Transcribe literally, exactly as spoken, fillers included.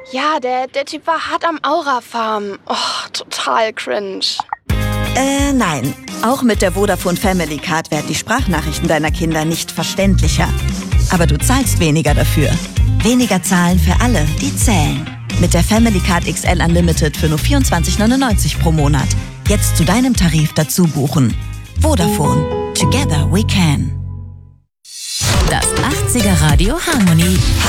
Ja, der, der Typ war hart am Aura-Farm. Oh, total cringe. Äh, nein. Auch mit der Vodafone Family Card werden die Sprachnachrichten deiner Kinder nicht verständlicher. Aber du zahlst weniger dafür. Weniger zahlen für alle, die zählen. Mit der Family Card X L Unlimited für nur vierundzwanzig neunundneunzig pro Monat. Jetzt zu deinem Tarif dazu buchen. Vodafone. Together we can. Das achtziger Radio Harmony.